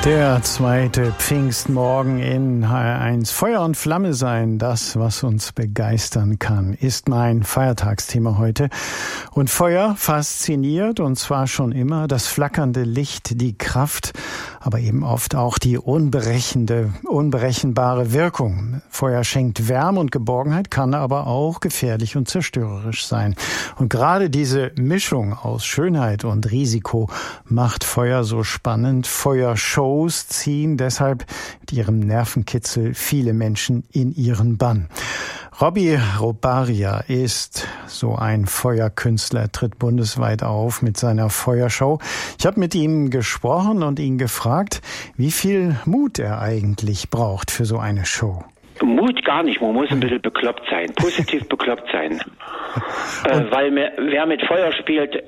Der zweite Pfingstmorgen in HR1. Feuer und Flamme sein, das, was uns begeistern kann, ist mein Feiertagsthema heute. Und Feuer fasziniert, und zwar schon immer das flackernde Licht, die Kraft, aber eben oft auch die unberechenbare Wirkung. Feuer schenkt Wärme und Geborgenheit, kann aber auch gefährlich und zerstörerisch sein. Und gerade diese Mischung aus Schönheit und Risiko macht Feuer so spannend. Feuershows ziehen deshalb mit ihrem Nervenkitzel viele Menschen in ihren Bann. Robbie Robaria ist so ein Feuerkünstler, tritt bundesweit auf mit seiner Feuershow. Ich habe mit ihm gesprochen und ihn gefragt, wie viel Mut er eigentlich braucht für so eine Show. Mut gar nicht, man muss ein bisschen bekloppt sein, positiv bekloppt sein. Weil wer mit Feuer spielt,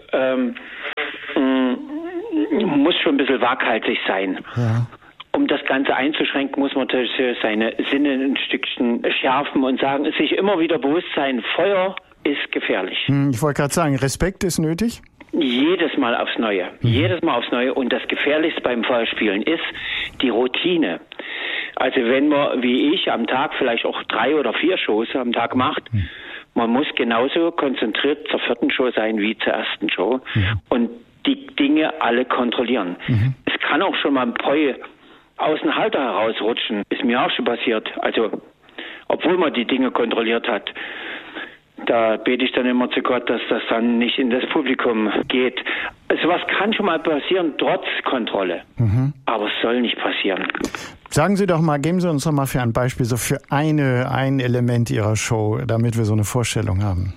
muss schon ein bisschen waghalsig sein. Ja. Um das Ganze einzuschränken, muss man natürlich seine Sinne ein Stückchen schärfen und sagen, sich immer wieder bewusst sein, Feuer ist gefährlich. Ich wollte gerade sagen, Respekt ist nötig? Jedes Mal aufs Neue. Jedes Mal aufs Neue. Und das Gefährlichste beim Feuerspielen ist die Routine. Also wenn man, wie ich, am Tag vielleicht auch 3 oder 4 Shows am Tag macht, man muss genauso konzentriert zur 4. Show sein wie zur 1. Show und die Dinge alle kontrollieren. Es kann auch schon mal ein Poi aus dem Halter herausrutschen. Ist mir auch schon passiert. Also, obwohl man die Dinge kontrolliert hat. Da bete ich dann immer zu Gott, dass das dann nicht in das Publikum geht. Also was kann schon mal passieren, trotz Kontrolle. Aber es soll nicht passieren. Sagen Sie doch mal, geben Sie uns doch mal für ein Beispiel, so für ein Element Ihrer Show, damit wir so eine Vorstellung haben.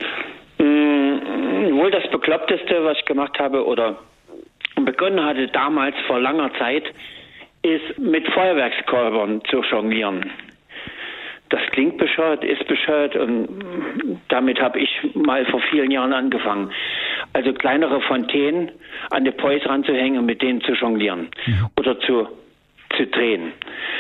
Wohl das Bekloppteste, was ich gemacht habe oder begonnen hatte damals vor langer Zeit, ist mit Feuerwerkskörpern zu jonglieren. Das klingt bescheuert, ist bescheuert und damit habe ich mal vor vielen Jahren angefangen. Also kleinere Fontänen an die Pois ranzuhängen und mit denen zu jonglieren oder zu drehen.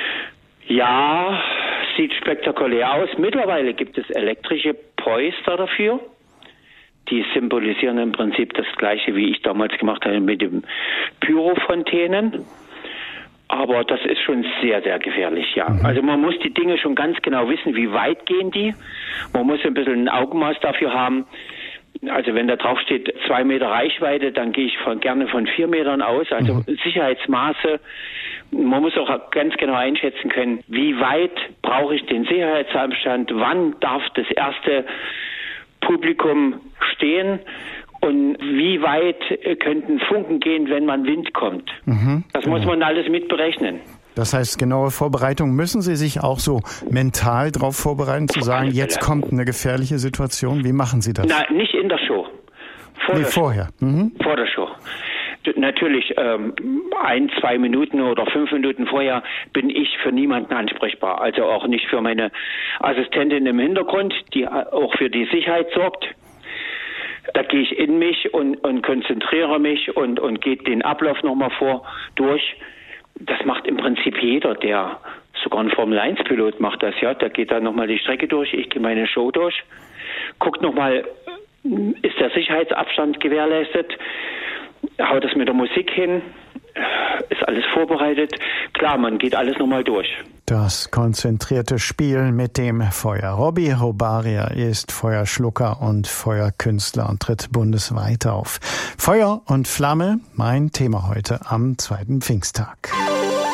Ja, sieht spektakulär aus. Mittlerweile gibt es elektrische Pois dafür. Die symbolisieren im Prinzip das Gleiche, wie ich damals gemacht habe mit den Pyrofontänen. Aber das ist schon sehr, sehr gefährlich, ja. Also man muss die Dinge schon ganz genau wissen, wie weit gehen die. Man muss ein bisschen ein Augenmaß dafür haben. Also wenn da drauf steht 2 Meter Reichweite, dann gehe ich gerne von 4 Metern aus. Also Sicherheitsmaße. Man muss auch ganz genau einschätzen können, wie weit brauche ich den Sicherheitsabstand, wann darf das erste Publikum stehen und wie weit könnten Funken gehen, wenn man Wind kommt. Das muss man alles mit berechnen. Das heißt, genaue Vorbereitung. Müssen Sie sich auch so mental darauf vorbereiten, zu sagen, jetzt kommt eine gefährliche Situation? Wie machen Sie das? Nein, nicht in der Show. Vorher. Vor der Show. Natürlich 1, 2 Minuten oder 5 Minuten vorher bin ich für niemanden ansprechbar. Also auch nicht für meine Assistentin im Hintergrund, die auch für die Sicherheit sorgt. Da gehe ich in mich und konzentriere mich und gehe den Ablauf nochmal durch. Das macht im Prinzip jeder, sogar ein Formel-1-Pilot macht das, ja. Der geht dann nochmal die Strecke durch, ich gehe meine Show durch, guckt nochmal, ist der Sicherheitsabstand gewährleistet, haut das mit der Musik hin, ist alles vorbereitet. Klar, man geht alles nochmal durch. Das konzentrierte Spiel mit dem Feuer. Robbie Robaria ist Feuerschlucker und Feuerkünstler und tritt bundesweit auf. Feuer und Flamme, mein Thema heute am 2. Pfingsttag.